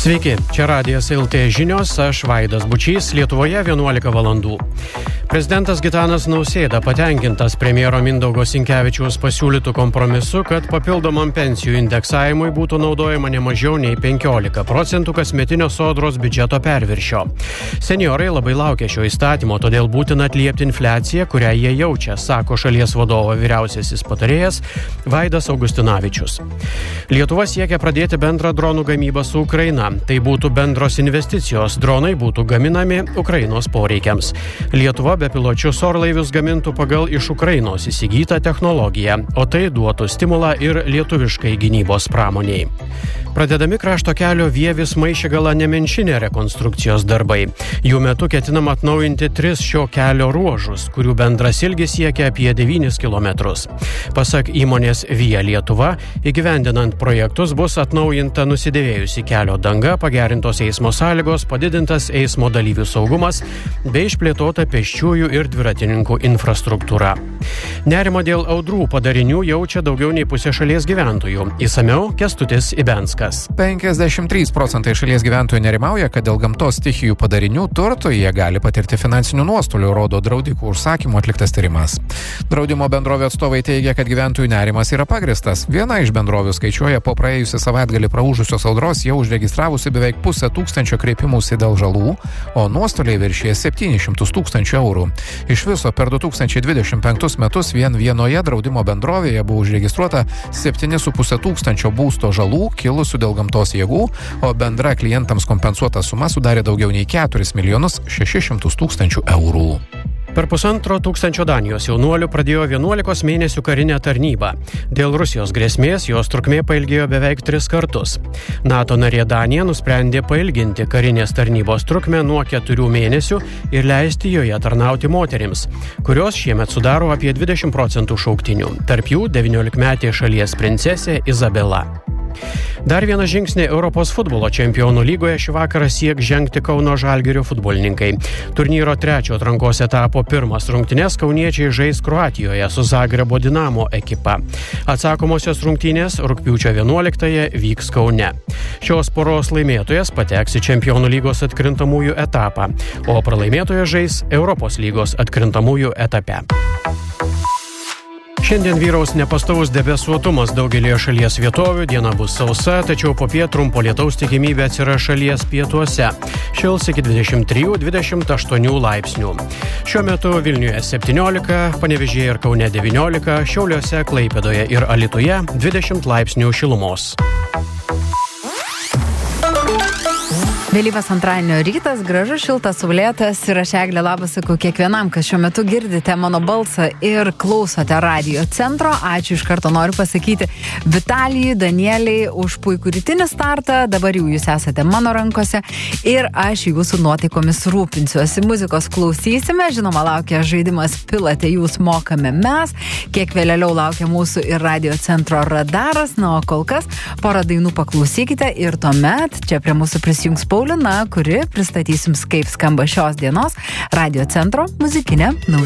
Sveiki, čia Radijas LT žinios, aš Vaidas Bučys, Lietuvoje 11 valandų. Prezidentas Gitanas Nausėda patenkintas premjero Mindaugo Sinkevičiaus pasiūlytų kompromisu, kad papildomam pensijų indeksavimui būtų naudojama ne mažiau nei 15% kasmetinio sodros biudžeto perviršio. Senjorai labai laukia šio įstatymo, todėl būtina atliepti infliaciją, kurią jie jaučia, sako šalies vadovo vyriausiasis patarėjas Vaidas Augustinavičius. Lietuva siekia pradėti bendrą dronų gamybą su Ukraina. Tai būtų bendros investicijos, dronai būtų gaminami Ukrainos poreikiams. Lietuva bepiločius orlaivius gamintų pagal iš Ukrainos įsigytą technologiją, o tai duotų stimulą ir lietuviškai gynybos pramoniai. Pradedami krašto kelio Vievis Maišigala Nemenčinė rekonstrukcijos darbai. Jų metu ketinama atnaujinti 3 šio kelio ruožus, kurių bendras ilgis siekia apie 9 km. Pasak įmonės Via Lietuva, įgyvendinant projektus bus atnaujinta nusidėvėjusi kelio danga, pagerintos eismo sąlygos, padidintas eismo dalyvių saugumas bei išplėtota pėsčiųjų ir dviratininkų infrastruktūra. Nerimo dėl audrų padarinių jaučia daugiau nei pusė šalies gyventojų. Išsamiau Kęstutis Ibenskas. 53% šalies gyventojų nerimauja, kad dėl gamtos stichijų padarinių turto jie gali patirti finansinių nuostolių, rodo draudikų užsakymų atliktas tyrimas. Draudimo bendrovė atstovai teigia, kad gyventojų nerimas yra pagristas. Viena iš bendrovių skaičiuoja po praėjusią savaitgalį praūžusios audros jau užregistravusi beveik 500 kreipimųsi dėl žalų, o nuostoliai viršė 700 000 eurų. Iš viso per 2025 metus vienoje draudimo bendrovėje buvo užregistruota 7,5 tūkstančio būsto žalų kilusių dėl gamtos jėgų, o bendra klientams kompensuota suma sudarė daugiau nei 4 600 000 eurų. Per 500 Danijos jaunuolių pradėjo 11 mėnesių karinę tarnybą. Dėl Rusijos grėsmės jos trukmė pailgėjo beveik 3 kartus. NATO narė Danija nusprendė pailginti karinės tarnybos trukmę nuo 4 mėnesių ir leisti joje tarnauti moterims, kurios šiemet sudaro apie 20% šauktinių. Tarp jų 19-metė šalies princesė Izabela. Dar vieną žingsnį Europos futbolo čempionų lygoje šį vakarą sieks žengti Kauno Žalgirio futbolininkai. Turnyro 3 atrankos etapo pirmas rungtynes kauniečiai žais Kroatijoje su Zagrebo Dinamo ekipa. Atsakomosios rungtynės rugpjūčio 11-ąją vyks Kaune. Šios poros laimėtojas pateks į čempionų lygos atkrintamųjų etapą, o pralaimėtojas žais Europos lygos atkrintamųjų etape. Šiandien vyraus nepastovus debesuotumas daugelėje šalies vietovių, diena bus sausa, tačiau popiet trumpo lietaus tikimybė atsiras šalies pietuose. Šils iki 23-28 laipsnių. Šiuo metu Vilniuje 17, Panevėžyje ir Kaune 19, Šiauliuose, Klaipėdoje ir Alytuje 20 laipsnių šilumos. Vėlyvas antradienio rytas, gražus, šiltas, saulėtas ir aš Eglė labas sakau kiekvienam, kas šiuo metu girdite mano balsą ir klausote Radio Centro. Ačiū iš karto noriu pasakyti Vitalijai, Danieliai už puikų rytinį startą. Dabar jau jūs esate mano rankose ir aš jūsų nuotaikomis rūpinsiuosi. Muzikos klausysime, žinoma laukia žaidimas Pilate jūs mokame mes. Kiek vėliau laukia mūsų ir Radio Centro radaras, na o kol kas porą dainų paklausykite ir tuomet čia prie mūsų prisijungs Paulina, kuri pristatysim, kaip skamba šios dienos Radio Centro muzikinė naujiena.